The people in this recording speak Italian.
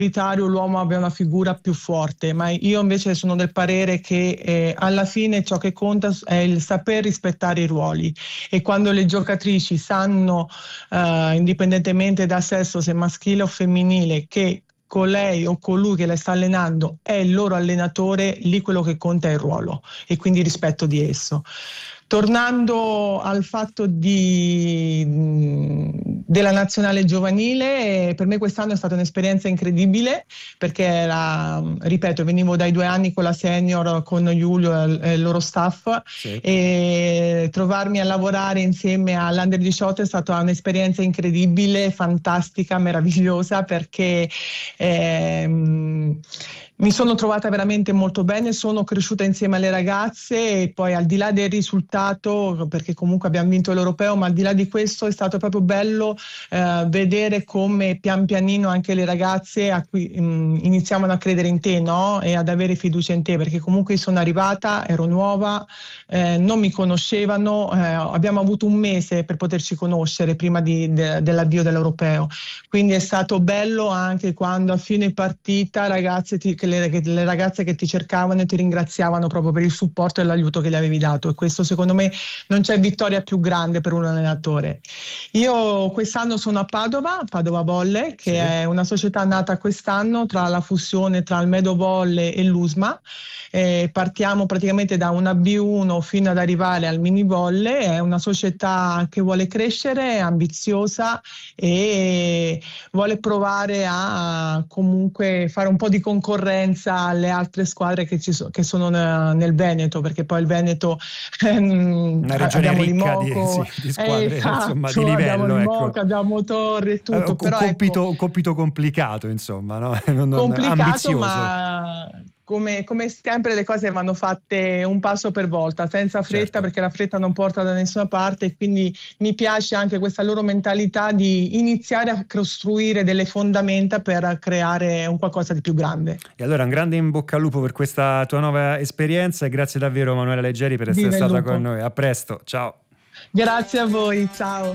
l'uomo abbia una figura più forte, ma io invece sono del parere che alla fine ciò che conta è il saper rispettare i ruoli, e quando le giocatrici sanno, indipendentemente da sesso, se maschile o femminile, che colei o colui che la sta allenando è il loro allenatore, lì quello che conta è il ruolo e quindi il rispetto di esso. Tornando al fatto della nazionale giovanile, per me quest'anno è stata un'esperienza incredibile, perché ripeto, venivo dai 2 anni con la senior, con Giulio e il loro staff, Sì. e trovarmi a lavorare insieme all'Under 18 è stata un'esperienza incredibile, fantastica, meravigliosa, perché mi sono trovata veramente molto bene, sono cresciuta insieme alle ragazze, e poi al di là del risultato, perché comunque abbiamo vinto l'Europeo, ma al di là di questo è stato proprio bello vedere come pian pianino anche le ragazze iniziavano a credere in te, no? E ad avere fiducia in te, perché comunque sono arrivata, ero nuova, non mi conoscevano, abbiamo avuto un mese per poterci conoscere prima dell'avvio dell'Europeo, quindi è stato bello anche quando a fine partita le ragazze che ti cercavano e ti ringraziavano proprio per il supporto e l'aiuto che gli avevi dato, e questo secondo me non c'è vittoria più grande per un allenatore. Io quest'anno sono a Padova Volley, che Sì. è una società nata quest'anno tra la fusione tra il Medo Volley e l'USMA. Partiamo praticamente da una B1 fino ad arrivare al mini volley. È una società che vuole crescere, è ambiziosa e vuole provare a comunque fare un po' di concorrenza alle altre squadre che sono nel Veneto, perché poi il Veneto Una regione abbiamo ricca Limoco, di squadre, insomma, di esatto, abbiamo livello, ecco. Limoco, abbiamo Torre e tutto, Un però ecco, un compito complicato, insomma, no? complicato, Ambizioso, ma come sempre le cose vanno fatte un passo per volta, senza fretta, certo. perché la fretta non porta da nessuna parte, e quindi mi piace anche questa loro mentalità di iniziare a costruire delle fondamenta per creare un qualcosa di più grande. E allora un grande in bocca al lupo per questa tua nuova esperienza, e grazie davvero Manuela Leggeri per essere Viva il stata con lupo! noi. A presto, ciao. Grazie a voi, ciao!